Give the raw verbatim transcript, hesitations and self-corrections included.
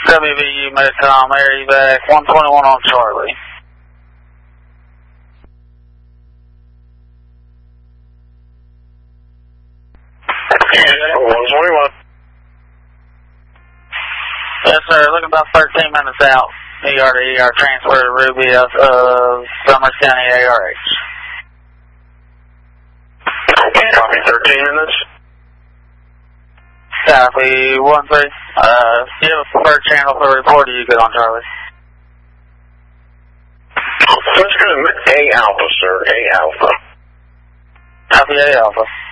W V U Medcom, area back, one twenty-one on Charlie. one twenty-one. Yes, sir. Looking about thirteen minutes out. E R to E R transfer to Ruby of uh, Summers County A R H. Okay, copy thirteen minutes. Copy one three. Uh, do you have a preferred channel for report, or are you good on Charlie? Let's go to A Alpha, sir. A Alpha. Copy A Alpha.